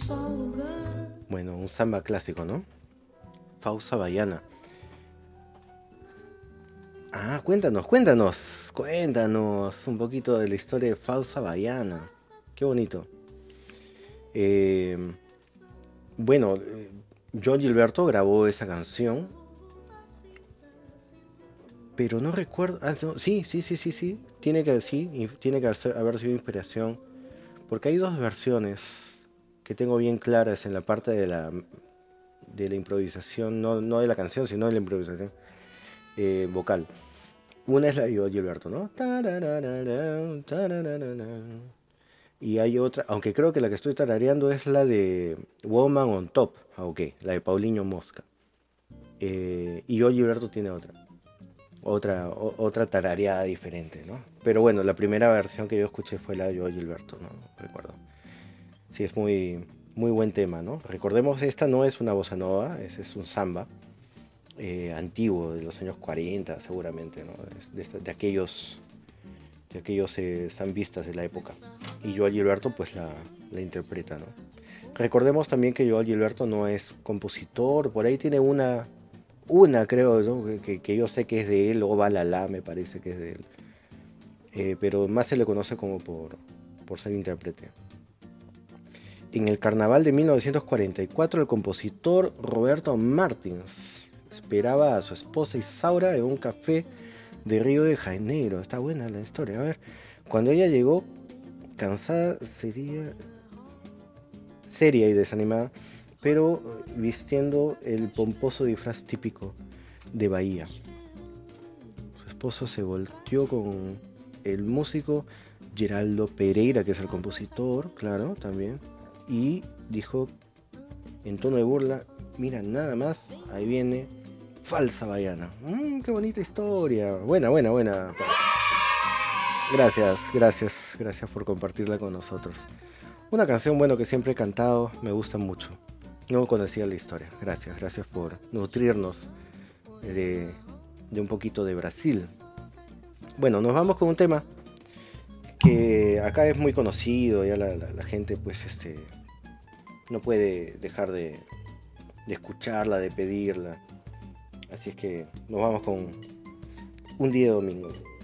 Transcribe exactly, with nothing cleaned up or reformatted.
Bueno, un samba clásico, ¿no? Fausa Bayana. Ah, cuéntanos, cuéntanos, cuéntanos un poquito de la historia de Fausa Bayana. Qué bonito. Eh, bueno, eh, John Gilberto grabó esa canción, pero no recuerdo. Ah, no, sí, sí, sí, sí, sí. Tiene que, sí, y tiene que haber haber sido inspiración, porque hay dos versiones que tengo bien claras en la parte de la, de la improvisación, no, no de la canción, sino de la improvisación eh, vocal. Una es la de John Gilberto, ¿no? Tarararán, tarararán. Y hay otra, aunque creo que la que estoy tarareando es la de Woman on Top, ah, ok, la de Paulinho Mosca. Eh, y John Gilberto tiene otra, otra, o- otra tarareada diferente, ¿no? Pero bueno, la primera versión que yo escuché fue la de John Gilberto, ¿no? Recuerdo. Sí, es muy, muy buen tema, ¿no? Recordemos, esta no es una bossa nova, es, es un samba eh, antiguo, de los años cuarenta seguramente, ¿no? De, de, de aquellos, de aquellos eh, zambistas de la época. Y Joao Gilberto pues la, la interpreta, ¿no? Recordemos también que Joao Gilberto no es compositor, por ahí tiene una, una creo, ¿no? que, que yo sé que es de él, o Balala me parece que es de él, eh, pero más se le conoce como por, por ser intérprete. En el carnaval de mil novecientos cuarenta y cuatro, el compositor Roberto Martins esperaba a su esposa Isaura en un café de Río de Janeiro. Está buena la historia. A ver, cuando ella llegó, cansada, sería seria y desanimada, pero vistiendo el pomposo disfraz típico de Bahía. Su esposo se volteó con el músico Geraldo Pereira, que es el compositor, claro, también, y dijo en tono de burla: mira, nada más, ahí viene Falsa Baiana. Mmm, qué bonita historia. Buena, buena, buena. Gracias, gracias, gracias por compartirla con nosotros. Una canción, bueno, que siempre he cantado, me gusta mucho. No conocía la historia. Gracias, gracias por nutrirnos de, de un poquito de Brasil. Bueno, nos vamos con un tema que acá es muy conocido, ya la, la, la gente pues este no puede dejar de, de escucharla, de pedirla. Así es que nos vamos con Un día de domingo.